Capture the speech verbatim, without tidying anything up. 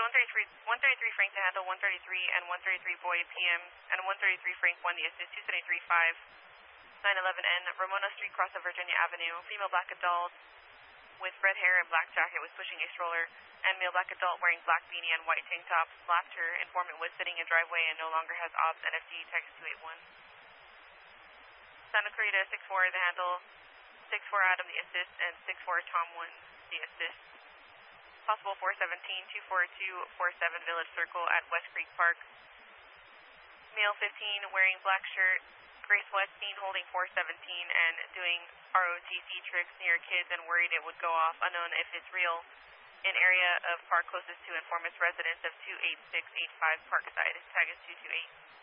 one thirty-three, one thirty-three Frank to handle one thirty-three and one thirty-three Boyd P M, and one thirty-three Frank one the assist, two seventy-three five, nine eleven N, Ramona Street, cross of Virginia Avenue. Female black adult with red hair and black jacket was pushing a stroller, and male black adult wearing black beanie and white tank top slapped her. Informant was sitting in driveway and no longer has ops. N F D text two eight one. Santa Clarita six four the handle, six four Adam the assist, and six four Tom one the assist. Possible four seventeen, two four two four seven Village Circle at West Creek Park. Male fifteen wearing black shirt, gray sweat, seen holding four seventeen and doing R O T C tricks near kids and worried it would go off. Unknown if it's real. In area of park closest to informant's residence of two eight six eight five Parkside. Tag is two two eight.